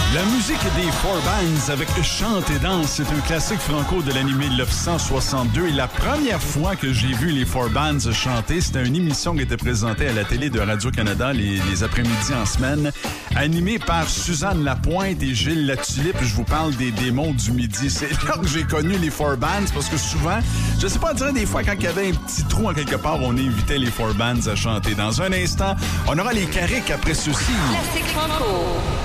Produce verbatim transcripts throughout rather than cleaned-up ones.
La musique des Four Bands avec Chante et Danse, c'est un classique franco de l'année mille neuf cent soixante-deux. Et la première fois que j'ai vu les Four Bands chanter, c'était une émission qui était présentée à la télé de Radio-Canada les, les après-midi en semaine, animée par Suzanne Lapointe et Gilles Latulippe. Je vous parle des démons du midi. C'est là que j'ai connu les Four Bands parce que souvent, je sais pas dire des fois, quand il y avait un petit trou en quelque part, on invitait les Four Bands à chanter. Dans un instant, on aura les Carriques après ceci. Classique franco.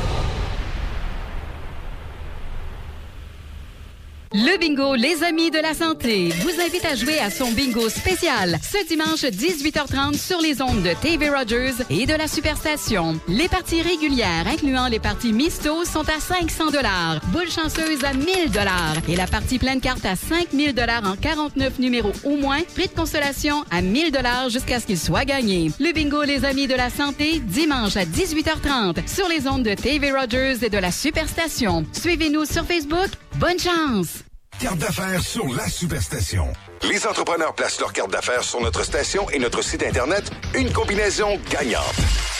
Le bingo Les Amis de la Santé vous invite à jouer à son bingo spécial ce dimanche dix-huit heures trente sur les ondes de T V Rogers et de la Superstation. Les parties régulières, incluant les parties misto, sont à cinq cents dollars, boule chanceuse à mille dollars et la partie pleine carte à cinq mille dollars en quarante-neuf numéros au moins, prix de consolation à mille dollars jusqu'à ce qu'il soit gagné. Le bingo Les Amis de la Santé, dimanche à dix-huit heures trente sur les ondes de T V Rogers et de la Superstation. Suivez-nous sur Facebook. Bonne chance! Carte d'affaires sur la Superstation. Les entrepreneurs placent leurs cartes d'affaires sur notre station et notre site Internet. Une combinaison gagnante.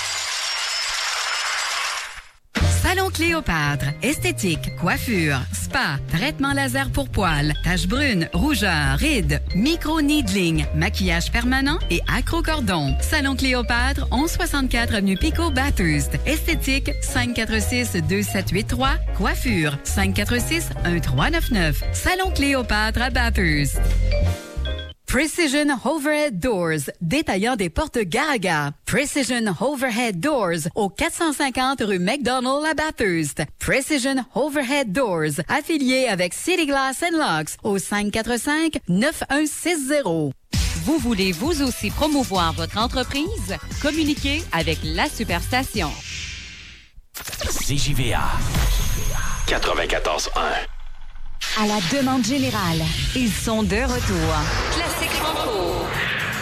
Salon Cléopâtre, esthétique, coiffure, spa, traitement laser pour poils, taches brunes, rougeurs, rides, micro-needling, maquillage permanent et accro-cordon. Salon Cléopâtre, onze soixante-quatre avenue Pico, Bathurst. Esthétique, cinq quatre six deux sept huit trois. Coiffure, cinq quatre six un trois neuf neuf. Salon Cléopâtre à Bathurst. Precision Overhead Doors, détaillant des portes Garaga. Precision Overhead Doors, au quatre cent cinquante rue McDonald à Bathurst. Precision Overhead Doors, affilié avec City Glass and Locks, au cinq quatre cinq neuf un six zéro. Vous voulez vous aussi promouvoir votre entreprise? Communiquez avec la Superstation. C J V A quatre-vingt-quatorze un. À la demande générale, Ils sont de retour. Classique franco.